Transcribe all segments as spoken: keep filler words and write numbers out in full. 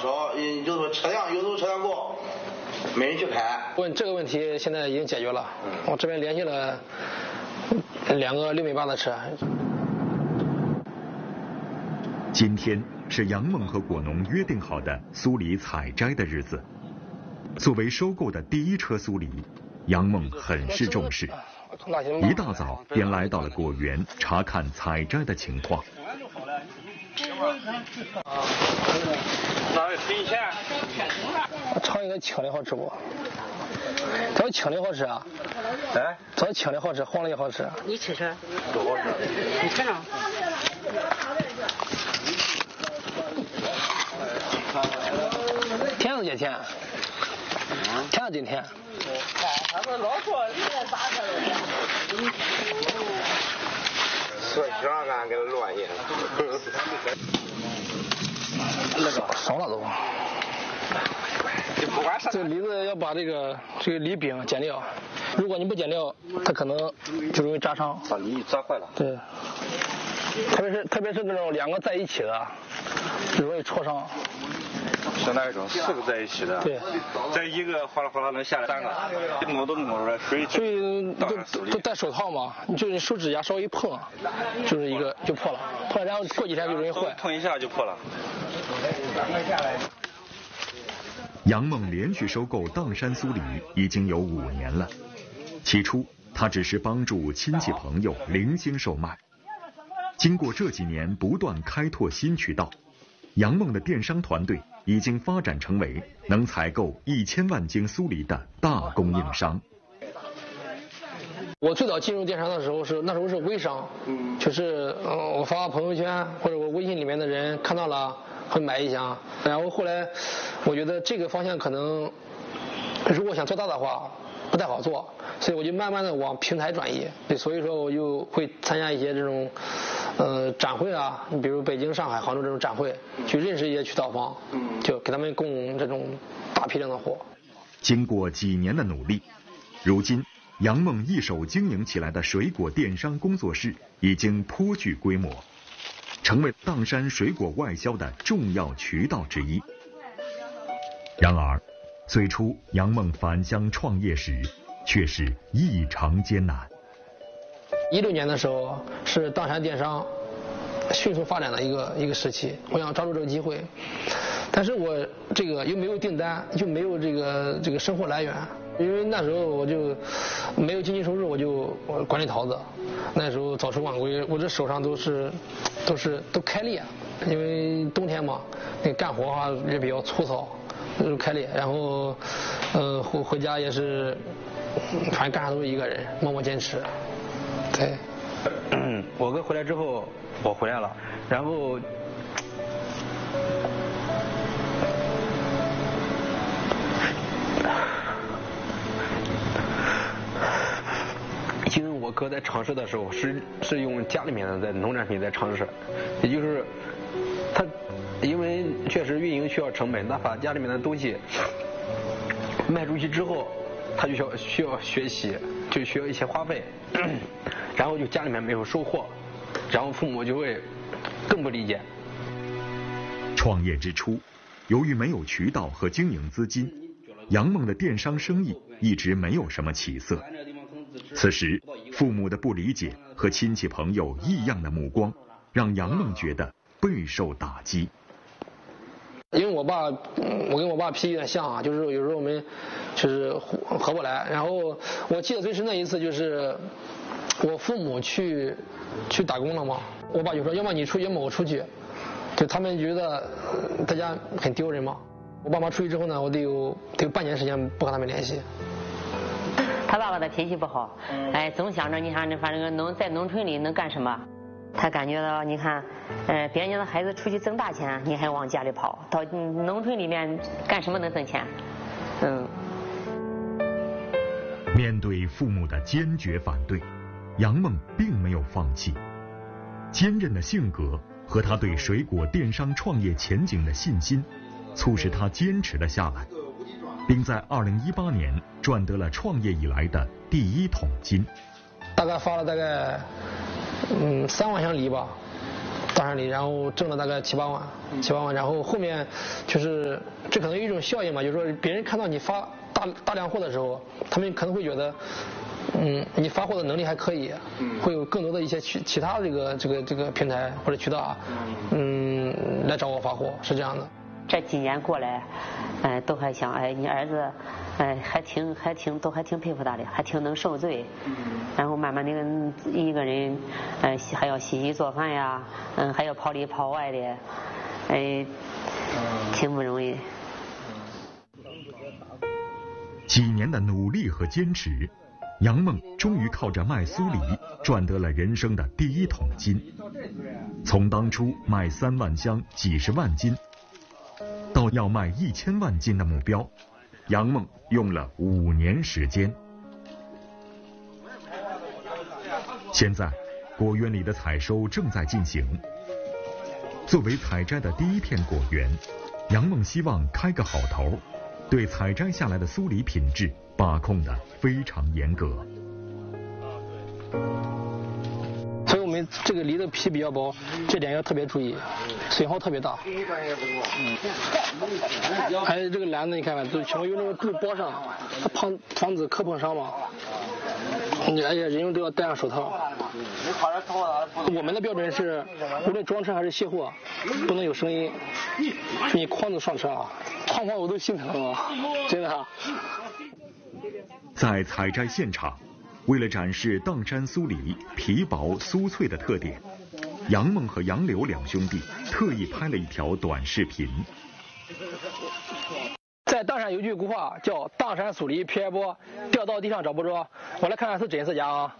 少，嗯，就是说车辆有时候车辆过，没人去开。 问这个问题现在已经解决了，嗯、我这边联系了两个六米八的车。 今天是杨梦和果农约定好的苏梨采摘的日子。作为收购的第一车苏梨，杨梦很是重视，一大早便来到了果园查看采摘的情况。 哪有新鲜？ 炒一个青的好吃不？这青的好吃啊？ 哎， 这青的好吃，黄的也好吃。 你吃吃。 都好吃。 你尝尝。 甜是也甜，甜是真甜。 他们老说你在打开了。 说香干跟乱一样。 那个烧了都。 你不管啥。 这个梨子要把这个这个梨柄剪掉，如果你不剪掉，它可能就容易扎伤。 把梨扎坏了。 对。特别是特别是那种两个在一起的，就容易戳伤。 是那一种四个在一起的， 对， 在一个哗啦哗啦能下来三个，摸都摸出来，所以所以都都都戴手套嘛，你就你手指甲稍微一碰，就是一个就破了，破了然后过几天就容易坏， 碰一下就破了。 杨梦连续收购砀山苏梨已经有五年了，起初他只是帮助亲戚朋友零星售卖，经过这几年不断开拓新渠道，杨梦的电商团队已经发展成为能采购一千万斤苏梨的大供应商。 我最早进入电商的时候是那时候是微商，就是嗯、呃、我发朋友圈或者我微信里面的人看到了会买一箱，然后后来我觉得这个方向可能如果想做大的话不太好做，所以我就慢慢的往平台转移，所以说我就会参加一些这种呃展会啊，你比如北京、上海、杭州这种展会，去认识一些渠道方，就给他们供这种大批量的货。 经过几年的努力，如今杨梦一手经营起来的水果电商工作室已经颇具规模，成为砀山水果外销的重要渠道之一。然而最初杨梦返乡创业时却是异常艰难。 一六年的时候是砀山电商迅速发展的一个一个时期，我想抓住这个机会，但是我这个又没有订单，又没有这个这个生活来源，因为那时候我就没有经济收入，我就我管理桃子，那时候早出晚归，我这手上都是都是都开裂，因为冬天嘛，那干活啊也比较粗糙，都开裂，然后呃回回家也是反正干啥都是一个人默默坚持。对， 我哥回来之后我回来了，然后因为我哥在尝试的时候是是用家里面的在农产品在尝试，也就是他因为确实运营需要成本，他把家里面的东西卖出去之后，他就需要需要学习，就需要一些花费，然后就家里面没有收获，然后父母就会更不理解。 创业之初，由于没有渠道和经营资金，杨梦的电商生意一直没有什么起色。此时父母的不理解和亲戚朋友异样的目光，让杨梦觉得备受打击。 因为我爸，我跟我爸脾气有点像啊，就是有时候我们就是合不来。然后我记得最深的一次就是我父母去去打工了嘛，我爸就说要么你出去，要么我出去，就他们觉得大家很丢人嘛。我爸妈出去之后呢，我得有得有半年时间不和他们联系。 他爸爸的脾气不好，哎，总想着你看这反正农在农村里能干什么。他感觉到你看，呃，别人家的孩子出去挣大钱，你还往家里跑，到农村里面干什么能挣钱？嗯。 面对父母的坚决反对，杨梦并没有放弃。坚韧的性格和他对水果电商创业前景的信心，促使他坚持了下来，并在二零一八年赚得了创业以来的第一桶金。 大概发了大概嗯三万箱梨吧， 大山里，然后挣了大概七八万，七八万，然后后面就是这可能有一种效应嘛，就是说别人看到你发大大量货的时候，他们可能会觉得，嗯，你发货的能力还可以，会有更多的一些其其他这个这个这个平台或者渠道啊，嗯，来找我发货，是这样的。 这几年过来，哎，都还想，哎，你儿子，哎，还挺还挺都还挺佩服他的，还挺能受罪。然后慢慢的一个人，呃，还要洗衣做饭呀，嗯，还要跑里跑外的，哎，挺不容易。 几年的努力和坚持，杨梦终于靠着卖酥梨赚得了人生的第一桶金。从当初卖三万箱几十万斤，到要卖一千万斤的目标，杨梦用了五年时间。现在，果园里的采收正在进行。作为采摘的第一片果园，杨梦希望开个好头，对采摘下来的酥梨品质把控得非常严格。 所以我们这个梨的皮比较薄，这点要特别注意，损耗特别大。还有这个篮子，你看看，都全部用那个布包上，它防防止磕碰伤嘛。而且人用都要戴上手套。我们的标准是，无论装车还是卸货，不能有声音。你筐子上车啊，哐哐我都心疼啊，真的啊。 在采摘现场，为了展示砀山酥梨皮薄酥脆的特点，杨梦和杨柳两兄弟特意拍了一条短视频。 在砀山有句古话叫“砀山酥梨皮薄，掉到地上找不着”。我来看看是真是假啊！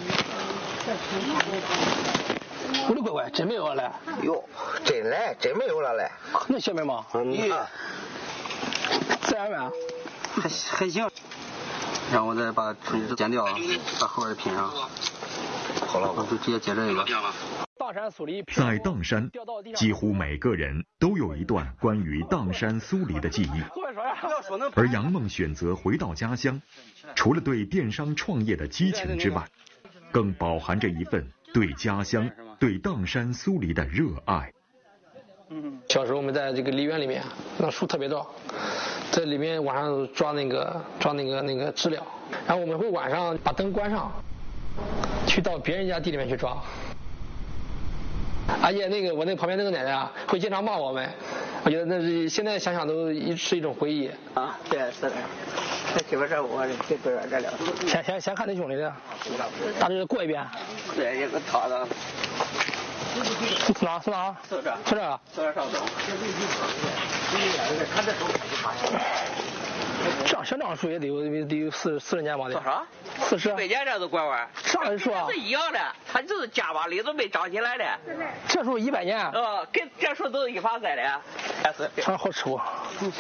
我的乖乖，真没有了嘞！ 哟，真嘞，真没有了嘞！ 那小妹吗？ 嗯， 自然吗？ 还还行。然后我再把春枝剪掉，把后边拼上。好了，我就直接接这个。 在砀山，几乎每个人都有一段关于砀山酥梨的记忆。而杨梦选择回到家乡，除了对电商创业的激情之外，更饱含着一份对家乡、对砀山酥梨的热爱。 小时候我们在这个梨园里面，那树特别高，在里面晚上抓那个抓那个那个知了，然后我们会晚上把灯关上，去到别人家地里面去抓。而且那个我那旁边那个奶奶啊，会经常骂我们，我觉得那是现在想想都是一种回忆啊。对，是的。那基本上我这边这了。 先先先看那兄弟的，大致过一遍。 对，一个套的。 是哪？是哪？ 是这。 是这。 是这上头。看这手这像这样树也得有得有四四十年吧得。 多少？ 四十。 百年这都拐弯。 上来说。 是一样的，它就是夹把里都没长起来的。 这树一百年。 呃，跟这树都是一发栽的，还是。 尝好吃不？嗯。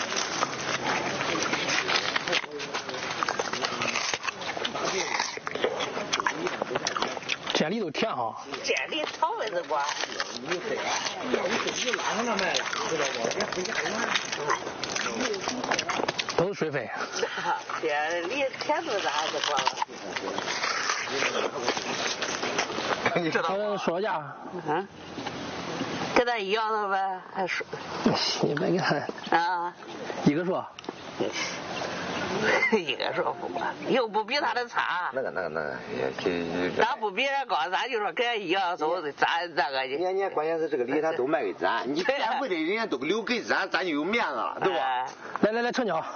这梨都甜哈。 这梨草味子瓜。 都是水分。 这梨甜度咋还是瓜了？你知道吗？ 说价。 嗯。跟咱一样的呗，还是？ 你别给他。 啊。 一个说。 一个说不管，又不比他的差。 那个那个那个也这。 咱不比人高，咱就说跟人一样走，咱那个。 人家关键是这个梨他都卖给咱，你别不得人家都留给咱，咱就有面子了，对吧？ 来来来，成交。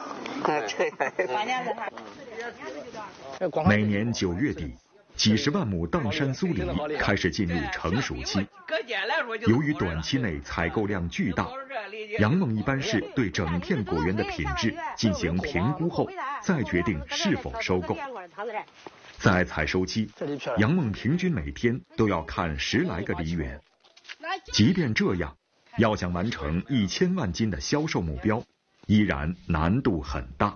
每年九月底，几十万亩砀山酥梨开始进入成熟期。由于短期内采购量巨大，杨梦一般是对整片果园的品质进行评估后，再决定是否收购。在采收期，杨梦平均每天都要看十来个梨园。即便这样，要想完成一千万斤的销售目标，依然难度很大。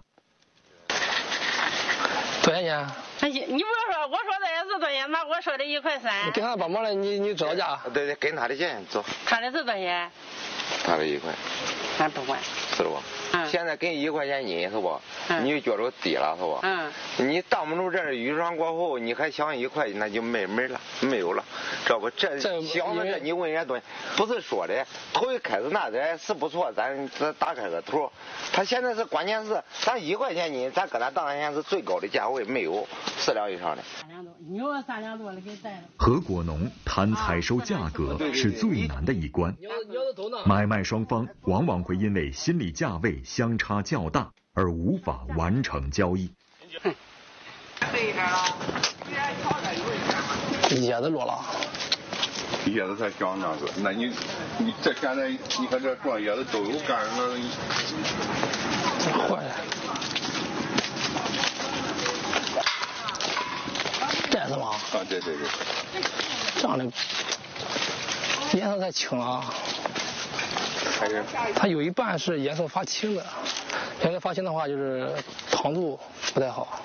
多少钱？ 哎，你不要说，我说的也是多少钱，那我说的一块三。 你跟他帮忙了，你你知道价？ 对对，跟他的钱走。 他的是多少钱？ 他的一块。 俺不管。 是吧？ 嗯。 现在给你一块钱斤是吧？ 嗯。 你就觉着低了是吧？ 嗯。 你挡不住这雨霜过后，你还想一块，那就没门了，没有了，知道不？这想的这你问人家东西，不是说的，头一开始那点是不错，咱咱打开个头。他现在是关键是，咱一块钱斤，咱搁咱当年是最高的价位，没有四两以上的。 三两多，你有三两多的给带了。 和果农谈采收价格是最难的一关，买卖双方往往会因为心理价位相差较大而无法完成交易。 叶子落了， 叶子才长那个，那你你这现在你看这撞叶子都有干那。 坏了，这是吗？ 啊，对对对。 这样的颜色太青了， 还是它有一半是颜色发青的，颜色发青的话就是糖度不太好。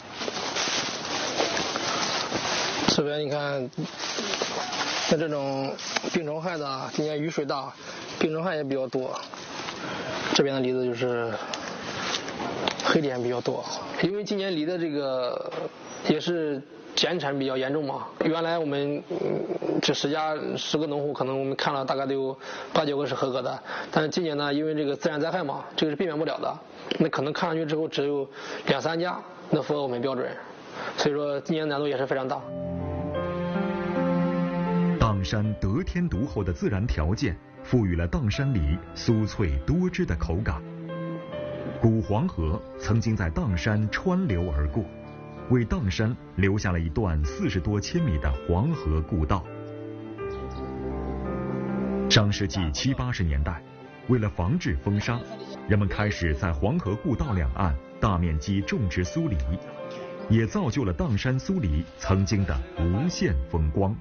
这边你看，像这种病虫害的，今年雨水大，病虫害也比较多。这边的梨子就是黑点比较多，因为今年梨的这个也是减产比较严重嘛。原来我们这十家十个农户，可能我们看了大概都有八九个是合格的，但是今年呢，因为这个自然灾害嘛，这个是避免不了的，那可能看上去之后只有两三家能符合我们标准，所以说今年难度也是非常大。 砀山得天独厚的自然条件，赋予了砀山梨酥脆多汁的口感。古黄河曾经在砀山穿流而过，为砀山留下了一段四十多千米的黄河故道。上世纪七八十年代，为了防治风沙，人们开始在黄河故道两岸大面积种植苏梨，也造就了砀山苏梨曾经的无限风光。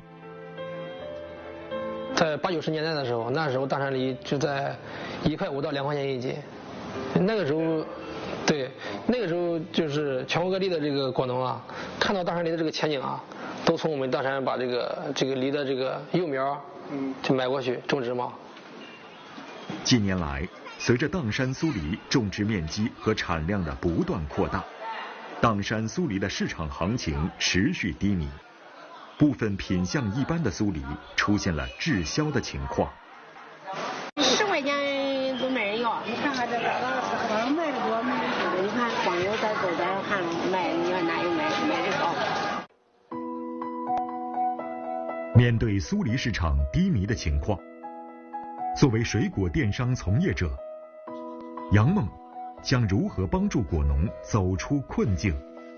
在八九十年代的时候，那时候砀山梨就在一块五到两块钱一斤。那个时候，对，那个时候就是全国各地的这个果农啊，看到砀山梨的这个前景啊，都从我们砀山把这个这个梨的这个幼苗，嗯，就买过去种植嘛。 近年来，随着砀山苏梨种植面积和产量的不断扩大，砀山苏梨的市场行情持续低迷。部分品相一般的苏梨出现了滞销的情况。 十块钱都没人要，你看看这个，我卖的多，卖的多。你看光有在周边看卖，你看哪有卖卖的少？ 面对苏梨市场低迷的情况，作为水果电商从业者，杨梦将如何帮助果农走出困境？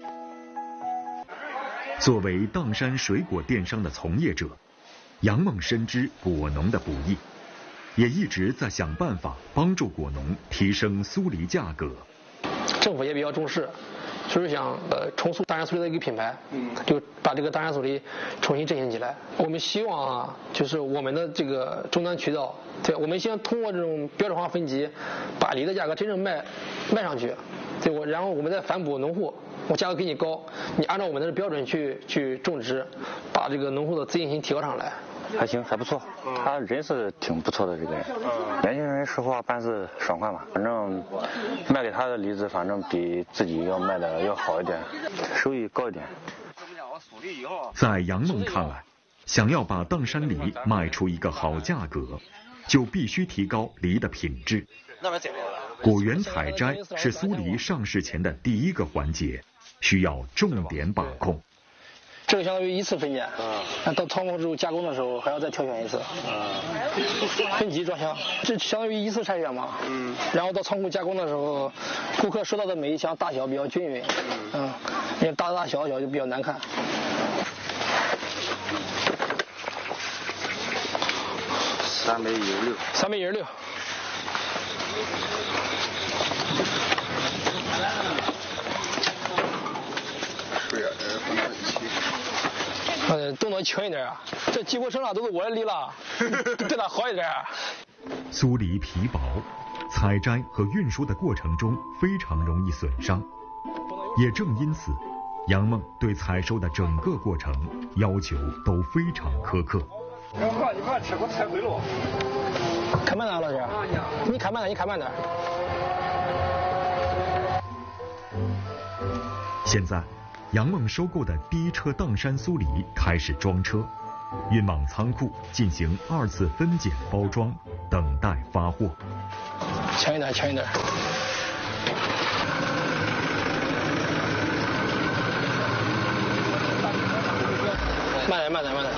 作为砀山水果电商的从业者，杨梦深知果农的不易，也一直在想办法帮助果农提升苏梨价格。 政府也比较重视，就是想呃重塑砀山苏梨的一个品牌，嗯，就把这个砀山苏梨重新振兴起来。我们希望啊，就是我们的这个终端渠道，对，我们希望通过这种标准化分级，把梨的价格真正卖卖上去，对我，然后我们再反哺农户。我价格给你高，你按照我们的标准去去种植，把这个农户的自信心提高上来。 还行，还不错，他人是挺不错的这个人。年轻人说话办事爽快嘛，反正卖给他的梨子，反正比自己要卖的要好一点，收益高一点。 在杨梦看来，想要把砀山梨卖出一个好价格，就必须提高梨的品质。果园采摘是苏梨上市前的第一个环节，需要重点把控。 这个相当于一次分拣，那到仓库之后加工的时候还要再挑选一次，分级装箱，这相当于一次筛选嘛。嗯。然后到仓库加工的时候，顾客收到的每一箱大小比较均匀，嗯，因为大大小小就比较难看。 三百一十六。 三百一十六。呃，动作轻一点啊！这几乎身上都是我的梨了，对它好一点。 苏梨皮薄，采摘和运输的过程中非常容易损伤。也正因此，杨梦对采收的整个过程要求都非常苛刻。 要不你把车给我开回了。 开慢点，老师。你开慢点，你开慢点。 现在，杨梦收购的第一车砀山苏梨开始装车，运往仓库进行二次分拣包装，等待发货。 强一点，强一点。慢点，慢点，慢点。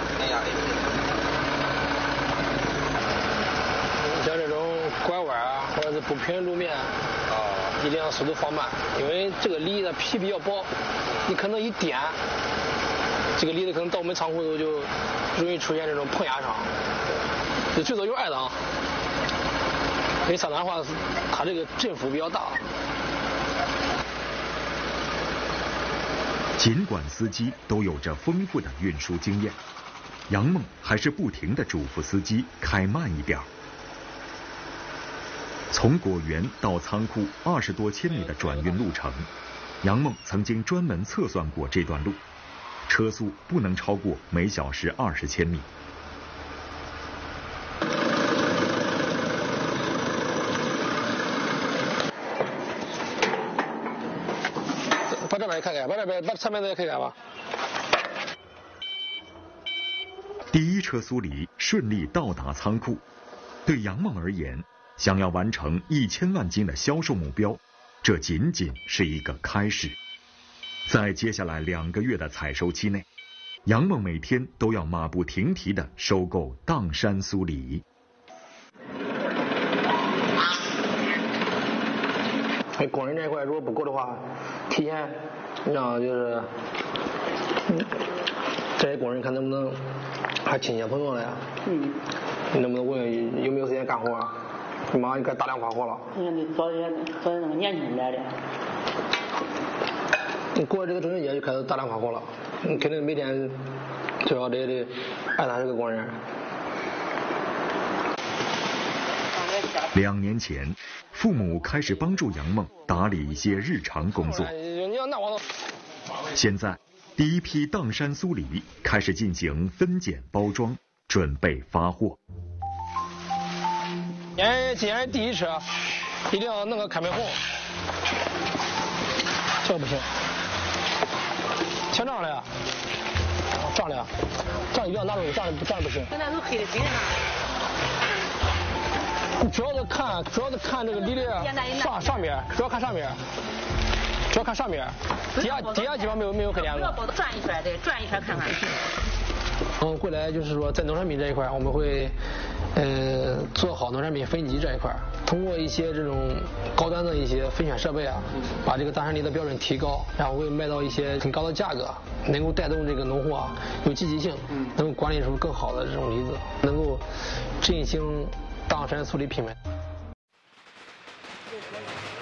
像这种拐弯啊，或者是不平路面啊，一定要速度放慢，因为这个梨的皮比较薄，你可能一颠，这个梨子可能到我们仓库后就容易出现这种碰压伤，就最多有二档。因为三档的话，它这个振幅比较大。 尽管司机都有着丰富的运输经验，杨梦还是不停地嘱咐司机开慢一点。从果园到仓库二十多千米的转运路程，杨梦曾经专门测算过这段路，车速不能超过每小时二十千米。 把这边也开开，把这边把侧面的也开开吧。 第一车苏梨顺利到达仓库，对杨梦而言，想要完成一千万斤的销售目标，这仅仅是一个开始。在接下来两个月的采收期内，杨梦每天都要马不停蹄地收购砀山苏梨。 工人这一块如果不够的话，提前让就是这些工人看能不能还亲戚朋友了呀？嗯。你能不能问有没有时间干活啊？你马上就该大量发货了。 你看得找些找些那个年轻点的。 你过了这个中秋节就开始大量发货了，你肯定每天最少得得二三十个工人。 两年前，父母开始帮助杨梦打理一些日常工作。现在，第一批砀山苏梨开始进行分拣包装，准备发货。 今今年第一车，一定要弄个开门红，这不行，前账了呀，账了呀，账一定要拿出去，账账不行。 现在都黑的非常。 主要的看，主要的看这个梨的上上面，主要看上面，主要看上面，底下底下基本上没有没有黑点子。 转一圈，对，转一圈看看。 嗯，未来就是说在农产品这一块，我们会呃做好农产品分级这一块，通过一些这种高端的一些分选设备啊，把这个砀山梨的标准提高，然后会卖到一些很高的价格，能够带动这个农户啊有积极性，能够管理出更好的这种梨子，能够振兴砀山苏梨品牌。